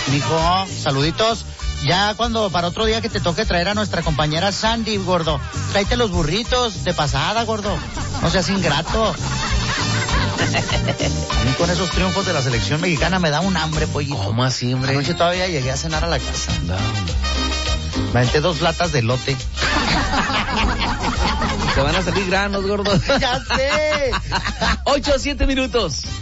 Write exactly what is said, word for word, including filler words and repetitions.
Mijo, saluditos. Ya cuando, para otro día que te toque traer a nuestra compañera Sandy, gordo, tráete los burritos de pasada, gordo. No seas ingrato. A mí con esos triunfos de la selección mexicana me da un hambre, pollito. ¿Cómo así, hombre? Anoche todavía llegué a cenar a la casa. No. Me aventé dos latas de elote. Te van a salir granos, gordo. ¡Ya sé! Ocho, siete minutos.